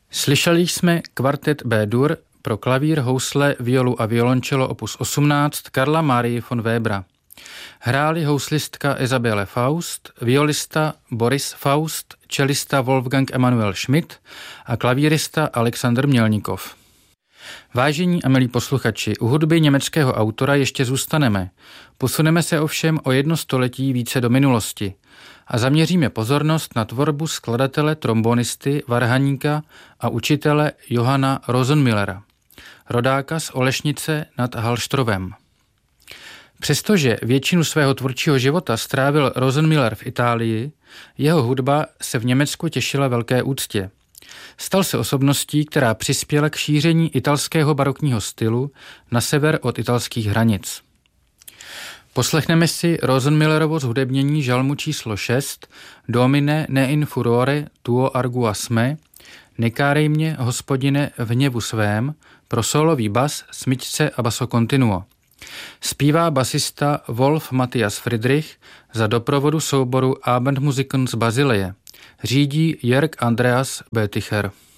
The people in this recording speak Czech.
Slyšeli jsme kvartet B-dur pro klavír, housle, violu a violoncello opus 18 Karla Marie von Webera. Hráli houslistka Isabelle Faust, violista Boris Faust, čelista Wolfgang Emanuel Schmidt a klavírista Alexander Mělnikov. Vážení a milí posluchači, u hudby německého autora ještě zůstaneme. Posuneme se ovšem o 1 století více do minulosti a zaměříme pozornost na tvorbu skladatele, trombonisty, varhaníka a učitele Johanna Rosenmüllera, rodáka z Olešnice nad Hallštrovem. Přestože většinu svého tvůrčího života strávil Rosenmüller v Itálii, jeho hudba se v Německu těšila velké úctě. Stal se osobností, která přispěla k šíření italského barokního stylu na sever od italských hranic. Poslechneme si Rosenmüllerovo zhudebnění žalmu číslo 6 Domine ne in furore tuo arguas me, nekárej mě, Hospodine, v hněvu svém, pro sólový bas, smyčce a basso continuo. Zpívá basista Wolf Matthias Friedrich za doprovodu souboru Abendmusiken z Basileje. Řídí Jörg Andreas Bötticher.